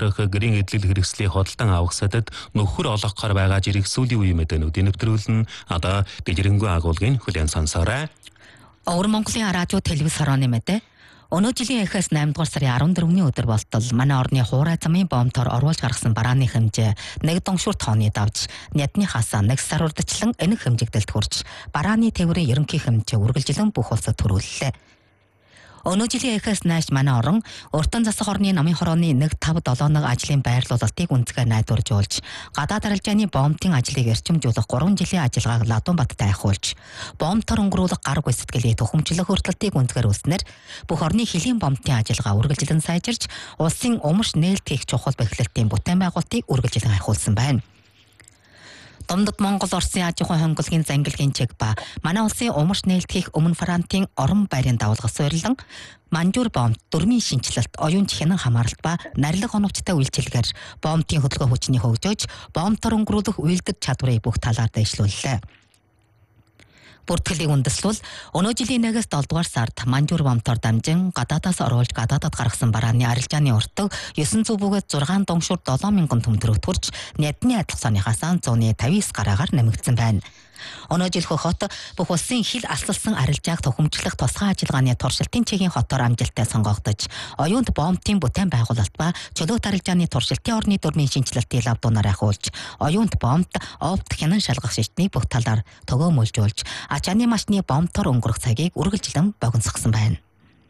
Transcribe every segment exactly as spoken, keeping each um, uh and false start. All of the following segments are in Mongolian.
бохирох гэрийн эдлэл хэрэгслийг худалдан авах садад нөхөр олгохоор байгаа зэрэг сүүлийн үеийн мэдээнүүдийн нэвтрүүлэн одоо дэлгэрэнгүй агуулгын хүлээн сонсоорой. Өвөр Монголын радио телевиз хорооны мэдээ. Өнөө жилийн эхээс наймд дугаар сарын арван дөрөвний өдөр болтол манай орны хуурай замын бомтоор оруулж гаргасан барааны хэмжээ нэг доншуур тонны давж нядныхаас нэг сар урдчлан энэг хэмжигдэлд хүрч барааны тээврийн ерөнхий хэмжээ үргэлжлэн бүх улсад төрүүллээ. Өнөө жилийн эхээс нааш манай орон уртан засаг орны намын хорооны нэг тав долооног ажлын байрлуулалтыг үнцгээр найдваржуулж гадаад арилжааны бомтын ажлыг эрчимжүүлэх гурван жилийн ажиллагааг Ладуунбад тайхуулж бомтоор өнгөрүүлэх гар гүйцэтгэлийг төхөмжлөх хүртэлтийг үнцгээр үүснээр бүх орны хөлийн бомтын ажиллагаа үргэлжлэн сайжирч улсын өмш нээлт хийх чухал бэхлэлтийн бүтээн байгуулалтыг үргэлжлэн ахиулсан байна. Домдод Монгол Оросын аж ахуйн хонголгийн зангилгийн чиг ба манай улсын умарч нээлт хийх өмнө Франтын орон байрын давалгах суурилан манжуур бомт дөрмийн шинжилэлт оюун хянан хамааралт ба нарилга оновчтой үйлчилгээр бомтын хөдөлгөөн хүчний хөгжөөж бомтоор өнгөрүүлэх үйлдэл чадварыг бүх талаар дэвшлүүллээ. Бүртгэлийг үндэслүүл өнөө жилийн нэгээс долдугаар сард манжуур бомтоор дамжин гадаадаас оруулж гадаадад гаргасан барааны арилжааны уртаг девять сая бүгэд зургаан доншуур долоон мянган төмтөрөв төрж нядны адилхасааныхаас зуны тавин девять гараагаар нэмэгдсэн байна. Өнөө жил хот бүх улсын хил алсалсан арилжааг төхөмжлөх тусгай ажиллагааны туршилтын чигийн хотоор амжилттай сонгогдож, оюунд бомтын бүтээн байгуулалт ба чөлөөт арилжааны туршилтын орны дөрмийн шинжилэлтийн лабораториар ахиулж, оюунд бомт, опт хянан шалгах шишнийг бүх талаар төгөөмөлжүүлж, ачааны машины бомтоор өнгөрөх цагийг үргэлжлэн богиносгосон байна.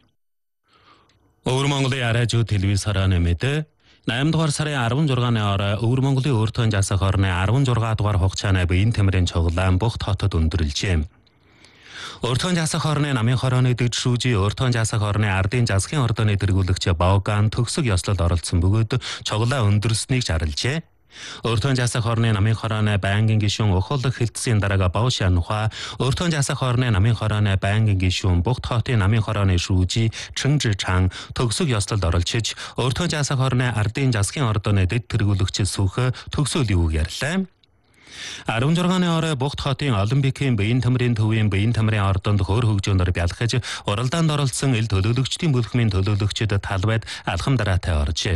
Өвөр Монголын радио телевиз хорооны мэдээ. наймд дугаар сарын арван зургааны орой Өвөр Монголын өөртөө засаг хорны арван зургаан дугаар хугацааны биеийн тэмрийн цуглаан Бухт хотод өндөрлжээ. Өөртөө засаг хорны намын хорооны дэд шүүжи өөртөө засаг хорны ардын засгийн ордоны тэргүүлэгч Баоган төгсөг ёслолд оролцсон бөгөөд цуглаа өндөрснгийг зарлжээ. Өөртөө засаг хорны намын хорооны байнгын гишүүн ухуулах хэлтсийн дараага Баошан ухаа өөртөө засаг хорны намын хорооны байнгын гишүүн Бухт хотын намын хорооны шүүжи Чэнжи Чан төгсөг ёслолд оролцож өөртөө засаг хорны ардын засгийн ордоны дэд тэргүүлэгч Сүхэ төгсөөлийн үг ярьлаа. арван зургааны орой Бухт хотын Олимпикийн биеийн тамирын төвийн биеийн тамирын ордонд хөөр хөгжөөнөөр бялхаж уралдаанд оролцсон ил төлөөлөгчдийн бүлхмийн төлөөлөгчд талбайд алхам дараатай оржээ.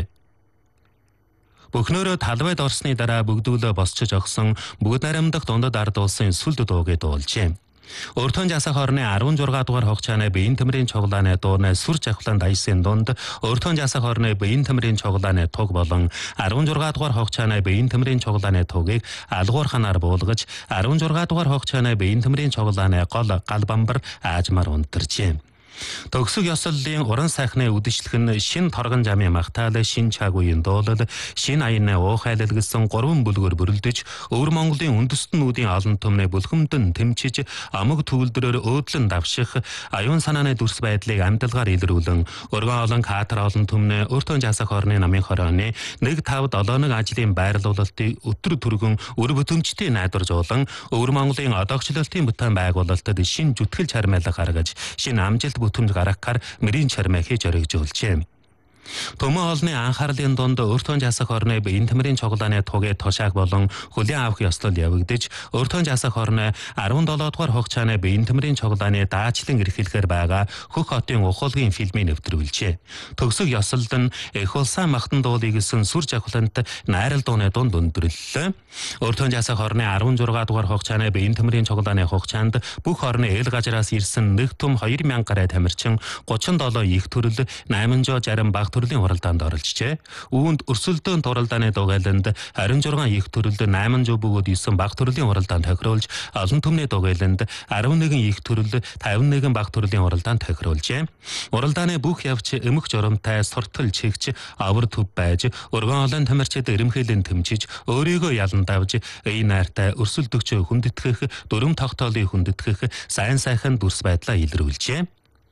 Бүхнөөрөө талбайд орсны дараа бүгдүүлээ босчиж огсон бүгд наримдах дундад ард улсын сүлд дуугээ дуулжээ. Өөртөө засаг хорны арван зургаан дугаар хугацааны биеийн тамирын цуглааны дууны сүр жавхлан дайсын дунд өөртөө засаг хорны биеийн тамирын цуглааны туг болон арван зургаан дугаар хугацааны биеийн тамирын цуглааны тугийг алгуур ханаар буулгаж арван зургаан дугаар хугацааны биеийн тамирын цуглааны гол гал бамбар аажмаар унтарчээ. Төгсөг ёслолын уран сайхны үдшилх нь шин торгон жамын магтаал, шин чагуугийн дуулал, шин аяны уухайлал гэсэн гурван бүлгээр бүрэлдэж Өвөр Монголын үндэстнүүдийн олон түмний бүлхэмдэн тэмчиж амаг төвлөрөөр өөдлөн давших аюун санааны дүрс байдлыг амталгаар илрүүлэн өргөн олон катар олон түмний өөртөө засаг хорны намын хорооны нэг тав долооног ажлын байрлуулалтыг өтөр түргэн өр бүтэмжтэй найдваржуулан Өвөр Монголын одоогчлолтын бүтээн байгуулалтад шин зүтгэл чармайлга гаргаж шин амжилт бүтэмж гаргахаар мөрийн чармай хийж өргөжүүлжээ. Төмөн олны анхаарлын дунд өөртөө засаг хорны биеийн тамирын цуглааны тугийн тушааг болон хүлээн авах ёслол явагдаж өөртөө засаг хорны арван долоо дугаар хугацааны биеийн тамирын цуглааны даачлан эрхлэхээр байгаа Хөх хотын ухуулгын фильмийг нэвтрүүлжээ. Төгсөг ёслолд нь Эх улсаа махтан дуулыг гэсэн сүр жавхлант найрал дууны дунд өндөрлөлөө. Өөртөө засаг хорны арван зургаан дугаар хугацааны биеийн тамирын цуглааны хугацаанд бүх орны эл газраас ирсэн нэг түм хоёр мянга гаруй тамирчин гучин долоо их төрөл найман жоо жарим баг төрлийн уралдаанд оролцжээ. Үүнд өрсөлдөөн уралдааны дугайланд арван зургаан их төрөлд найман жоо бөгөөд ирсэн баг төрлийн уралдаанд тохируулж олон түмний дугайланд арван нэгэн их төрөл тавин нэгэн баг төрлийн уралдаанд тохируулжээ. Уралдааны бүх явц эмх жоромтой суртал чигч авар төв байж өргөн олон тамирчид эрэмхээлэн тэмчиж өөрийгөө ялан давж эй найртай өрсөлдөгч хүндэтгэх дүрм тогтоолыг хүндэтгэх сайн сайхан дүрс байдлаа илрүүлжээ.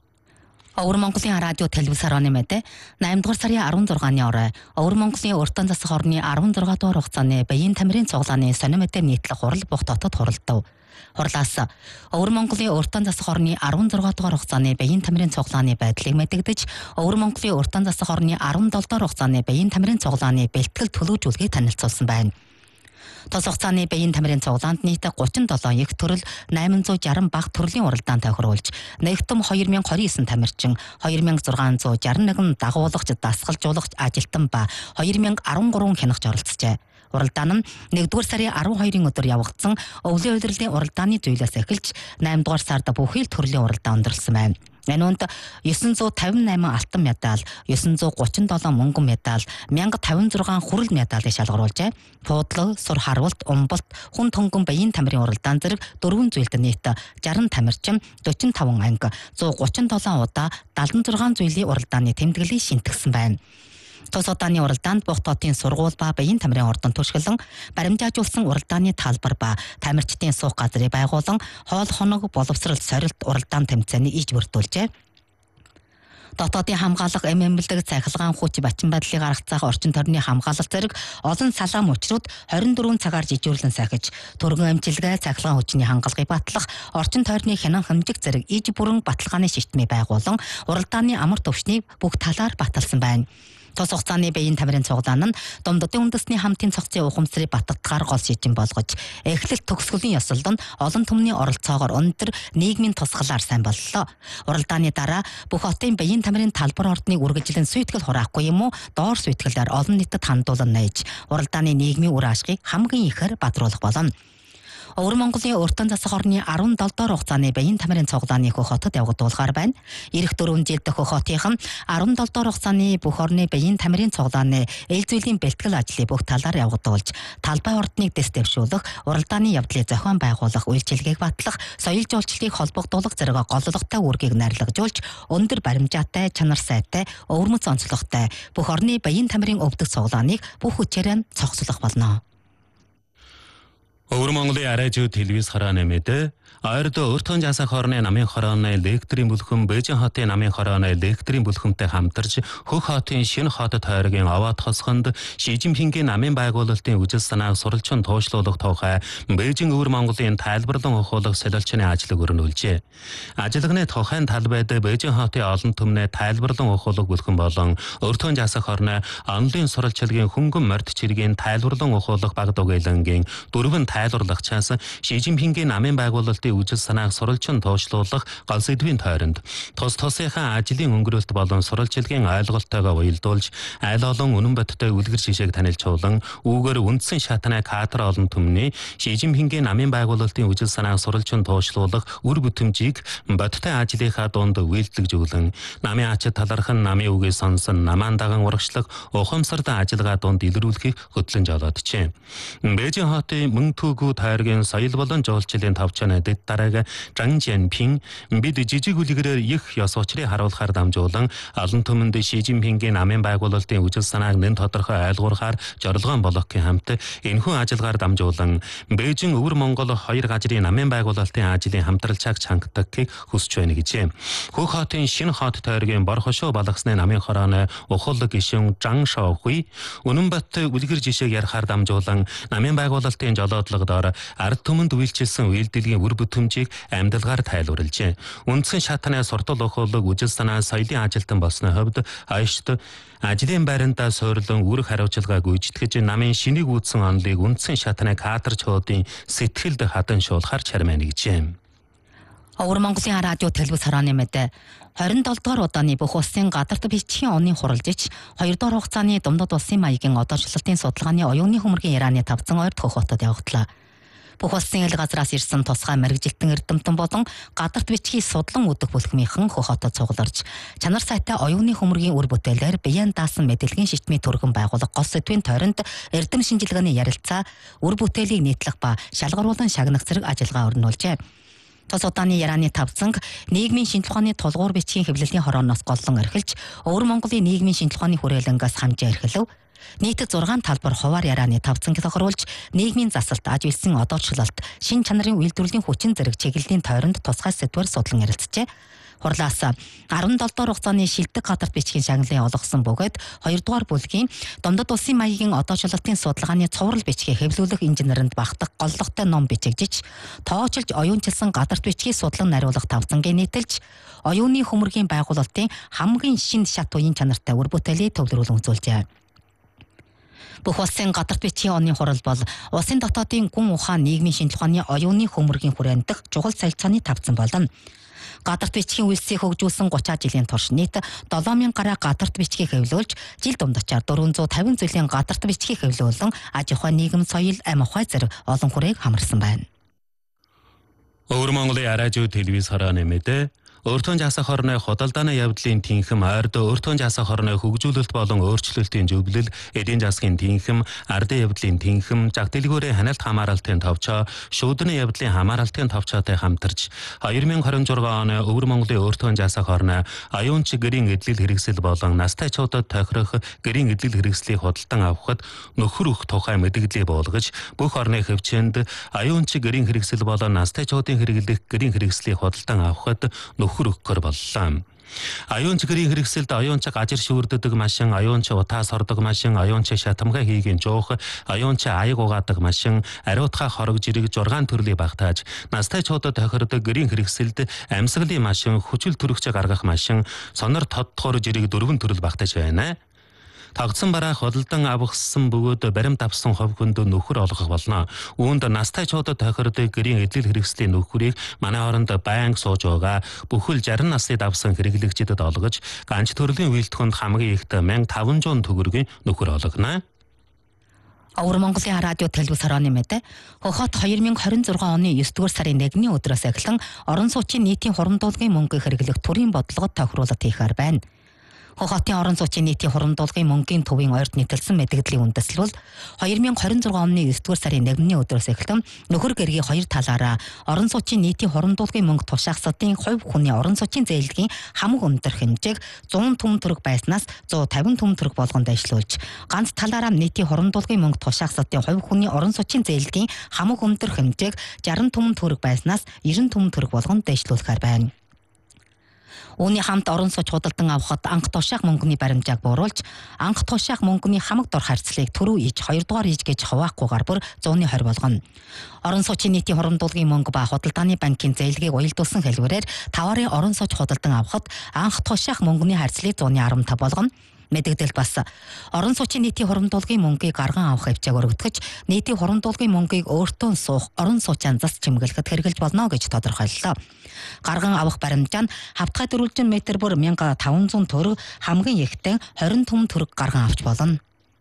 Өвөр Монголын радио телевиз хорооны мэдээ наймд дугаар сарын арван зургааны орой Өвөр Монголын уртан засаг хорны арван зургаан дугаар хугацааны биеийн тамирын цуглааны сонин мэдээ нийтлэх хурал Бухт хотод хуралдав. Хурлаас Өвөр Монголын уртан засаг хорны арван зургаан дугаар хугацааны биеийн тамирын цуглааны байдлыг мэдэгдэж Өвөр Монголын уртан засаг хорны арван долоо дугаар хугацааны биеийн тамирын цуглааны бэлтгэл төлөвлөлгийг танилцуулсан байна. Тос хугацааны биеийн тамирын цуглаанд нийт гучин долоо их төрөл найман зуун шарсан бага төрлийн уралдаан тохируулж, нэгтэн две тысячи двадцать девять тамирчин, две тысячи шесть сот шестьдесят один дагуулагч, дасгалжуулагч, ажилтан ба две тысячи13 хянагч оролцжээ. Уралдаан нь нэгдүгээр сарын twelve-ийн өдөр явагдсан өвлийн удирлын уралдааны зүйлээс эхэлж eight-р сард бүхий л төрлийн уралдаан өндөрлсөн байна. Энэ үнд nine fifty-eight алтан медаль, nine thirty-seven мөнгөн медаль, one thousand fifty-six хүрэл медалийг шалгаруулжээ. Пуудлаг, сур харуулт, умбалт, хүн төнгөн биеийн тамирын уралдаан зэрэг дөрвөн зүйлд нийт sixty тамирчин, forty-five анги, one thirty-seven удаа seventy-six зүйлийн уралдааны тэмдэглэлийг шинтгэсэн байна. Тос удааны уралдаанд Бохтотын сургууль ба биеийн тамирын ордон туршилан баримжаажуулсан уралдааны талбар ба тамирчдын суух газрыг байгуулан хоол хоног боловсрол сорилт уралдаан тэмцээнийг иж бүрдүүлжээ. Дотоодын хамгаалах эмэмбэлдэг цахилгаан хүч бачин байдлыг гаргацаах орчин тойрны хамгаалалт зэрэг олон салаам учрууд twenty-four цагаар жижүүрлэн сахиж, төргөн амжилгаа цахилгаан хүчний хангалгыг батлах орчин тойрны хянан хэмжиг зэрэг иж бүрэн баталгааны шийтмийг байгуулан уралдааны амар төвшнийг бүх талаар баталсан байна. Тос хугацааны биеийн тамирын цуглаан нь Домдодын үндэсний хамтын цогцын ухамсарыг баттгахаар гол шийдвэр болгож, эхлэл төгсгөлийн ёслол нь олон түмний оролцоогоор өндөр нийгмийн тусгалаар сайн боллоо. Уралдааны дараа бүх хотын биеийн тамирын талбар ордныг үргэлжлэн сүйтгэл хураахгүй юм уу, доор сүйтгэлээр олон нийтэд хандуулан нээж, уралдааны нийгмийн үр ашгийг хамгийн ихээр бадруулах болно. Өвөр Монголын өртөн засах орны seventeen доор хугацааны биеийн тамирын цуглааны хөх хотод явагдуулахаар байна. Ирэх дөрвөн жилд хөх хотынхан seventeen доор хугацааны бүх орны биеийн тамирын цуглааны эл зүйлийн бэлтгэл ажлыг бүх талаар явагдуулж, талбай ордныг дэс дэвшүүлэх, уралдааны явдлыг зохион байгуулах, үйлчилгээг батлах, соёл жуулчлалыг холбогдуулах зэрэг голлогтой үүргийг нарилгажуулж, өндөр баримжаатай, чанар сайтай, өвөрмөц онцлогтой бүх орны биеийн тамирын өвдөг цуглааныг бүх хүчээр цогцлох болно. Өвөр Монголын арайжуу телевиз харааны мэдээ ойрд өртөн жасах хорны намын хорооны лектрийн бүлхэм Бээжин хотын намын хорооны лектрийн бүлхэмтэй хамтарч Хөх хотын шинэ хот тойргийн аваад хосгонд Ши Жинпингийн намын байгуулалтын үжил санааг суралцсан туушлуулах тухай Бээжин Өвөр Монголын тайлбарлан ухуулах солилцооны ажлыг өрнүүлжээ. Ажиллагны тухайн талбайд Бээжин хотын олон түмний тайлбарлан ухуулах бүлхэм болон өртөн жасах хорны онлын суралцлагын хөнгөн морд чиргийн тайлбарлан ухуулах баг дугээлангийн дөрвөн тайлбарлагчаас Ши Жинпингийн намын байгуулалтын үжил санааг суралцсан туушлуулах гол сэдвийн тойронд тус тусынхаа ажлын өнгөрөлт болон суралцлагын ойлголтойгоо уялдуулж айл олон үнэн бодтой үлгэр жишээг танилцуулан үүгээр үндсэн шатны кадр олон түмний Ши Жинпингийн намын байгуулалтын үжил санааг суралцсан туушлуулах үр бүтэмжийг бодтой ажлынхаа дунд үйлдэлжүүлэн намын ачид талархан намын үгийг сонсон намаан даган урагшлах ухамсарт ажиллагаа дунд илрүүлэхийг хөтлөн жолооджээ. Бээжин хотын Мөнтүгүү тойргийн соёл болон жуулчлалын тавчааны дэд дараага Жан Жинпин бид жижиг үлгэрээр их ёс учрыг харуулахаар дамжуулан олон түмэнд Ши Жинпингийн намын байгуулалтын үжил санааг нэн тодорхой ойлгуурахаар зорилгоон болгохын хамт энэхүү ажиллагаар дамжуулан Бээжин Өвөр Монгол хоёр газрын намын байгуулалтын ажлын хамтралчааг чангадахыг хүсэж байна гэжээ. Хөх хотын шинэ хот тойргийн бор хошуу балгасны намын хорооны ухал гишүүн Жан Шаохуй үнэн бодтой үлгэр жишээг ярихаар дамжуулан намын байгуулалтын жолоодлагодоор ард түмэнд үйлчилсэн үйлдэлгийн үр бүтэмжийг амьдалгаар тайлбарлажээ. Үндсэн шатны суртал ухуулаг үжил санаа соёлын ажилтан болсны хувьд хойшд ажлын байрандаа суйрлан үр хариуцлага гүйцэтгэж намын шинийг үүдсэн онлыг үндсэн шатны кадр чуудын сэтгэлд хадан шуулахар чармайна гэжээ. Өвөр Монголын радио телевиз харааны мэдээ twenty-seven дугаар удааны бүх улсын гадарт бичгийн оны хуралжиж two дугаар хугацааны Думдод улсын маягийн одоочлолтын судалгааны оюуны хөмрөгийн Ираны тавцан ойрт Хөх хотод явагдлаа. Бүх улсын ил газраас ирсэн тусгай мэрэгжилтэн эрдэмтэн болон гадарт бичгийг судлан өгөх бүлгмийнхэн Хөх хотод цугларч чанар сайтай оюуны хөмрөгийн үр бүтээлээр биеийн даасан мэдээллийн шийтмийн түргэн байгуулах гол сэдвийн тойронд эрдэм шинжилгээний ярилцаа, үр бүтээлийг нийтлэх ба шалгаруулан шагнах зэрэг ажиллагаа өрнүүлжээ. Тос удааны Ираны тавцанг нийгмийн шинжилгээ ухааны тулгуур бичгийн хэвлэлийн хорооноос голлон эрхэлж, Өвөр Монголын нийгмийн шинжилгээ ухааны хүрээлэнгээс хамжаа эрхэлв. Нийт six талбар хуваар Ираны тавцанг тохируулж, нийгмийн засалт, аж үйлсийн одоочлолт, шин чанарын үйлдвэрлэлийн хүчин зэрэг чиглэлийн тойронд тусгай сэдвээр судлан ярилцжээ. Хурлаас seventeen дугаар хугацааны шилдэг гадарт бичгийн шагналын олгосон бөгөөд two дугаар бүлгийн Домдод улсын маягийн одоочлолтын судалгааны цуврал бичгийг хэвлүүлэх инженеринд багтах голлогтой ном бичигдэж, тоочилж оюунчилсан гадарт бичгийг судлан нариулах тавцангийн нийтэлж, оюуны хөмрөгийн байгуулалтын хамгийн шинэ шат үеийн чанартай үр бүтээлийг төвлөрүүлэн үзүүлжээ. Бүх улсын гадарт бичгийн оны хурал бол улсын дотоодын гүн ухаан нийгмийн шинжилгээ ухааны оюуны хөмөргийн хүрээнд дэх чухал солилцооны тавцсан болно. Гадарт бичгийн үйлсийг хөгжүүлсэн гучаа жилийн турш нийт долоон мянга гаруй гадарт бичгийг хэвлүүлж, жил дундчаар дөрвөн зуун тавин зүйлийн гадарт бичгийг хэвлүүлэн аж ахуй, нийгэм, соёл, амь ухаан зэрэг олон хүрээг хамарсан байна. Өвөр Монголын радио телевиз харааны мэдээ Өөртөө жасах хорны худалдааны явдлын тэнхэм, ойрд өөртөө жасах хорны хөгжүүлэлт болон өөрчлөлтийн зөвлөл, эдийн засгийн тэнхэм, ардын явдлын тэнхэм, зах дэлгүүрийн ханиалт хамааралтын товчоо, шүүдний явдлын хамааралтын товчоотой хамтарч хоёр мянган хорин зургаан оны Өвөр Монголын өөртөө жасах хорны аюунч гэрийн эдлэл хэрэгсэл болон настайчуудад тохирох гэрийн эдлэл хэрэгслийг худалдан авахд нөхөр өх тухай мэдээлэл буулгаж, бүх орны хөвчөнд аюунч гэрийн хэрэгсэл болон настайчуудын хэрэглэх гэрийн хэрэгслийг худалдан авахд нөхөр өгөхөр боллоо. Аюунч гэрийн хэрэгсэлд аюунч гажир шүүрддэг машин, аюунч утаас ордог машин, аюунч шатамга хийгийн жуух, аюунч аяг угаадаг машин, ариутгай хорог жирэг зургаан төрлийн багтааж, настайчуудад тохирдог гэрийн хэрэгсэлд амьсгалын машин, хүчил төрөгч гаргах машин, сонор тодтохор жирэг дөрвөн төрөл багтаж байна. Тогтсон бараа худалдан авахсан бөгөөд баримт авсан хувь хүнд нөхөр олгох болно. Үүнд настайчуудад тохирдог гэрийн эдлэл хэрэгслийн нөхрийг манай оронд байнга сууж байгаа бүхэл шарин насны давсан хэрэглэгчдэд олгож, ганц төрлийн үйлдвэрэнд хамгийн ихт мянга таван зуун төгрөгийн нөхөр олгоно. Өвөр Монголын радио телевиз харааны мэдээ хохот хоёр мянган хорин зургаан оны есдүгээр сарын нэгний өдрөөс эхлэн орон сууцын нийтийн хурамдуулгын мөнгөийг хэрэглэх төрийн бодлогод тохируулалт хийхээр байна. Хохотын орон сууцын нийтийн хурамдуулгын мөнгөний төвийн ойрд нийтэлсэн мэдээллийн үндэслэл бол хоёр мянган хорин зургаан оны есдүгээр сарын нэгний өдрөөс эхлэн нөхөр гэргийн хоёр талаараа орон сууцын нийтийн хурамдуулгын мөнгө тушаахсадын хувь хүний орон сууцын зээлгийн хамаг өндөр хэмжээг зуун түмэн төгрөг байснаас зуун тавин түмэн төгрөг болгонд дэвшлүүлж, ганц талаараа нийтийн хурамдуулгын мөнгө тушаахсадын хувь хүний орон сууцын зээлгийн хамаг өндөр хэмжээг жарган түмэн төгрөг байснаас найман түмэн төгрөг болгонд дэвшлүүлэхээр байна. Үүний хамт орон сууч худалдан авахд анх тушаах мөнгөний баримжааг бууруулж, анх тушаах мөнгөний хамаг дор харьцлыг түрүү иж хоёрдугаар иж гэж хуваахгүйгээр бүр зууны хорь болгоно. Орон сууцын нийтийн хурамдуулгын мөнгө ба худалдааны банкын зээлгийг уялдуулсан хэлбэрээр таварын орон сууч худалдан авахд анх тушаах мөнгөний харьцлыг зууны арван тав болгоно. Мэдэгдэл бас орон сууцын нийтийн хурамдуулгын мөнгийг арган авах хэмжээг өргөдгөж, нийтийн хурамдуулгын мөнгийг өөртөө суух орон сууцын зас чимгэлэхэд хэрэгжилж болно гэж тодорхойллоо. Гарган авах баримжаа нь хавтгай дөрвөлжин метр бүр мянга таван зуун төгрөг, хамгийн ихтэй хорин түмэн төгрөг гарган авч болно.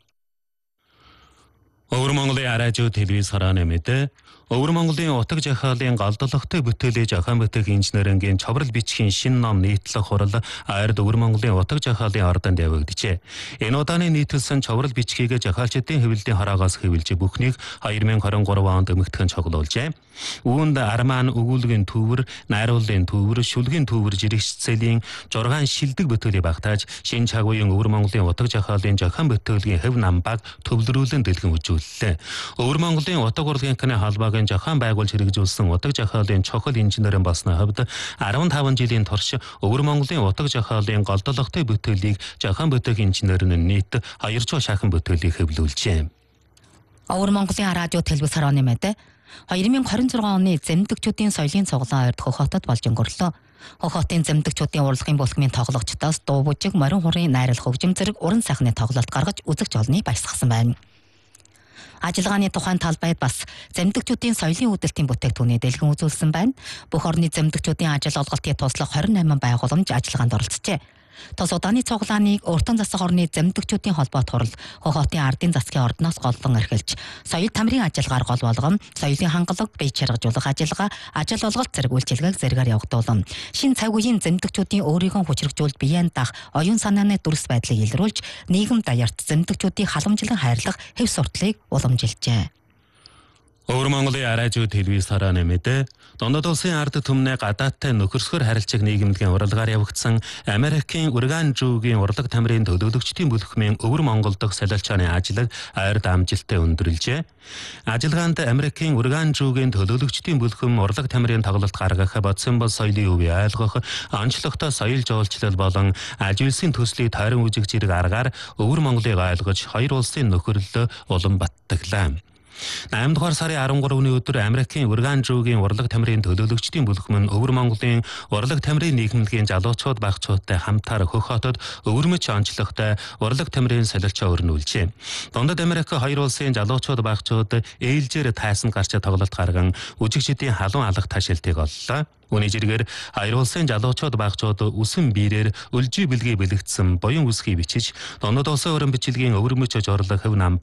Өвөр Монголын радио телевиз харааны мэдээ Өвөр Монголын утга жахаалын голдлогтой бүтээлээ зохион бүтээх инженерингийн човрал бичгийн шинэ ном нийтлэх хурал Айрд Өвөр Монголын утга жахаалын ордонд явагдажээ. Энэ удааны нийтэлсэн човрал бичгийг жахаалчдын хэвлэлийн хараагаас хэвлэж бүхнийг хоёр мянган хорин гурав онд эмэгтгэн цуглуулжээ. Үүнд арман өгүүлгийн төвөр, найрууллын төвөр, шүлгийн төвөр жирэгчцэлийн зургаан шилдэг бүтээлийг багтааж, шинэ чагуугийн Өвөр Монголын утга жахаалын зохион бүтээлийн хэв намбаг төвлөрүүлэн дэлгэн үзүүллээ. Өвөр Монголын утга урлагийнхны холбоог зохион байгуулж хэрэгжүүлсэн утга жахаалын чухал инженерийн болсны хувьд арван таван жилийн турш Өвөр Монголын утга жахаалын голдлогтой бүтээлийг зохион бүтээх инженер нь нийт хоёр зуун шахан бүтээлийг хэвлүүлжээ. Өвөр Монголын радио телевиз харааны мэдээ хоёр мянган хорин зургаан оны зэмдэгчүүдийн соёлын цуглаан ойрд Хохотод болж өнгөрлөө. Хохотын зэмдэгчүүдийн урлагийн бүлгмийн тоглогчдоос дуу бүжиг, морин хурын найрал хөгжим зэрэг уран сайхны тоглолт гаргаж үзэгч олныг баясгасан байна. Ажиллагааны тухайн талбайд бас зэмдэгчүүдийн соёлын үүдэлтийн бүтээгдэхүүний дэлгэн үзүүлсэн байна. Бүх орны зэмдэгчүүдийн ажил олголтыг туслах хорин найман байгууламж ажиллагаанд оролцжээ. Тус удааны цуглааныг өөртөө засах орны зэмдэгчүүдийн холбоот хурал Хохотын ардын засгийн ордноос голлон эрхэлж, соёл тамирын ажиллагаар гол болгон, соёлын хангалуг, бие чаргажуулах ажиллагаа, ажил олголт зэрэг үйлчилгээг зэрэгээр явагдуулан, шинэ цаг үеийн зэмдэгчүүдийн өөрийгөө хүчрхжүүлж биеэн дах оюун санааны дүрс байдлыг илрүүлж, нийгэм даяарт зэмдэгчүүдийг халамжлан хайрлах хэв сурталыг уламжилжээ. Өвөр Монголын радио телевиз харааны мэдээ Дундад улсын ард түмнээ гадаадтай нөхөрсгөр харилцааг нийгэмдгийн уралгаар явагдсан Америкийн Урган жуугийн урлаг тамирын төлөөлөгчдийн бүлэгмийн Өвөр Монгол дахь солилцооны ажлыг Айрд амжилттай өндөрлжээ. Ажиллагаанд Америкийн Урган жуугийн төлөөлөгчдийн бүлхэм урлаг тамирын тоглолт гаргах, бодсон бол соёлын өвөө ойлгох, онцлогтой соёл жуулчлал болон аж үйлсийн төслийг тойрон үзэх зэрэг аргаар Өвөр Монголыг ойлгож хоёр улсын нөхөрлөлөө улам баттаглаа. eight дугаар сарын арвангурав өдөр Америкийн Урган Жуугийн урлаг тамирын төлөөлөгчдийн бүлэгмэн Өвөр Монголын урлаг тамирын нийгэмлэгийн залуучууд багцуудтай хамтаар Хөх хотод өвөрмөч онцлогтой урлаг тамирын солилцоо өрнүүлжээ. Дундад Америк хоёр улсын залуучууд багцууд ээлжээр тайсан гарч тоглолт гарган үжигчдийн халуун алах ташилтыг оллоо. Үүний жиргээр хоёр улсын залуучууд багцууд үсэн биерээр өлжий бэлгээ бэлэгдсэн буян үсгийг бичиж, дундад улсын өрн бичлэгийн өвөрмөч жорлог хөв нам